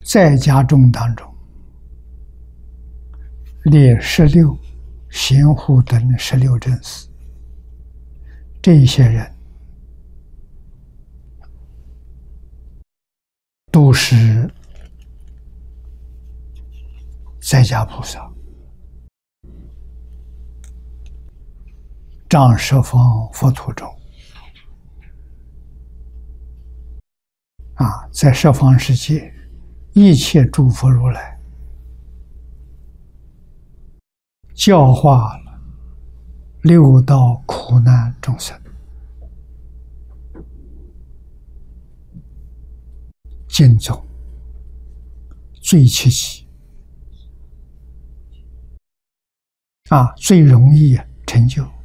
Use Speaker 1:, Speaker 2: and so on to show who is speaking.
Speaker 1: 在家众当中列16贤护等16正士，这些人都是在家菩萨，仗十方佛土中在十方世界一切诸佛如来教化了六道苦难众生，经中最切记最容易成就。